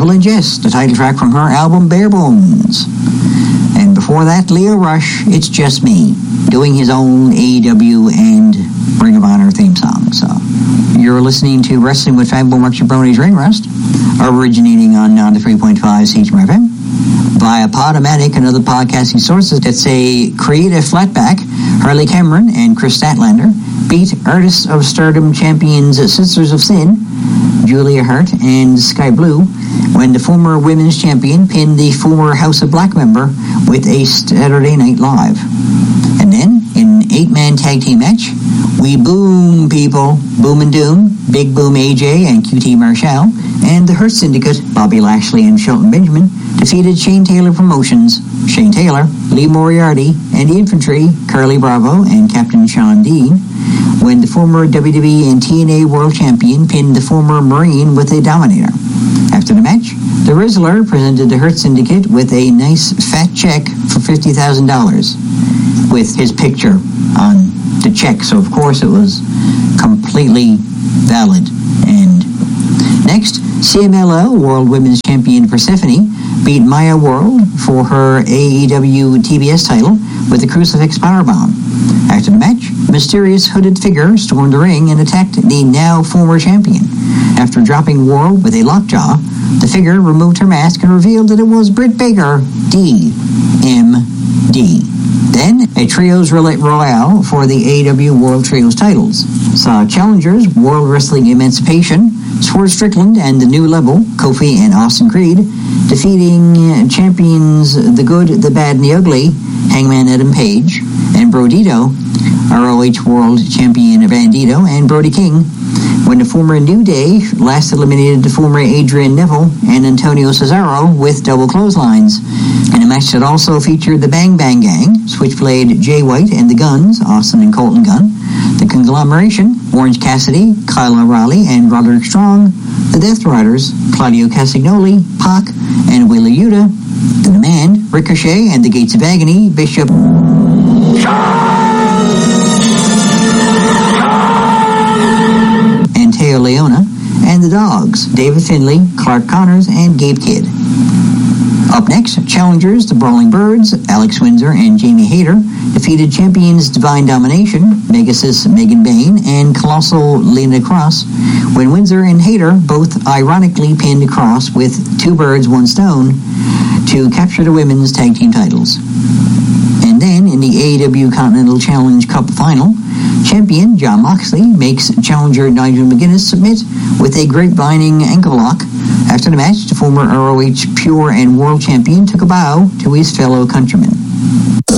Evelyn Jess, the title track from her album Bare Bones. And before that, Leo Rush, It's Just Me, doing his own AEW and Ring of Honor theme song. So you're listening to Wrestling with Fabio Mark Jabroni's Ring Rust, originating on 93.5 CHMR FM, via Podomatic and other podcasting sources that say Creative Flatback, Harley Cameron and Chris Statlander beat Artists of Stardom champions Sisters of Sin, Julia Hart and Sky Blue, when the former women's champion pinned the former House of Black member with a Saturday Night Live. And then, in an 8-man tag team match, we boom people, Boom and Doom, Big Boom AJ and QT Marshall, and the Hurt Syndicate, Bobby Lashley and Shelton Benjamin, defeated Shane Taylor Promotions, Shane Taylor, Lee Moriarty, and the Infantry, Curly Bravo and Captain Sean Dean, when the former WWE and TNA World Champion pinned the former Marine with a Dominator. After the match, the Rizzler presented the Hurt Syndicate with a nice fat check for $50,000 with his picture on the check, so of course it was completely valid. And next, CMLL World Women's Champion Persephone beat Maya World for her AEW TBS title with the Crucifix Powerbomb. After the match, a mysterious hooded figure stormed the ring and attacked the now former champion. After dropping World with a lockjaw, the figure removed her mask and revealed that it was Britt Baker, DMD. Then, a Trios Royale for the AEW World Trios titles saw challengers World Wrestling Emancipation, Swerve Strickland and the New Level, Kofi and Austin Creed, defeating champions The Good, The Bad, and The Ugly, Hangman Adam Page, and Brodito, ROH World Champion Bandito, and Brody King, when the former New Day last eliminated the former Adrian Neville and Antonio Cesaro with double clotheslines, in a match that also featured the Bang Bang Gang, Switchblade, Jay White, and the Guns, Austin and Colton Gunn, the Conglomeration, Orange Cassidy, Kyle O'Reilly, and Roderick Strong, the Death Riders, Claudio Castagnoli, Pac, and Wheeler Yuta, the Demand, Ricochet, and the Gates of Agony, Bishop, and Teo Leona, and the Dogs, David Finlay, Clark Connors, and Gabe Kidd. Up next, challengers, the Brawling Birds, Alex Windsor and Jamie Hayter, defeated champions Divine Domination, Megasis Megan Bain, and Colossal Linda Cross, when Windsor and Hayter both ironically pinned Cross with 2 birds, 1 stone to capture the women's tag team titles. And then, in the AEW Continental Challenge Cup final, champion Jon Moxley makes challenger Nigel McGuinness submit with a grapevining ankle lock. After the match, the former ROH Pure and World Champion took a bow to his fellow countrymen.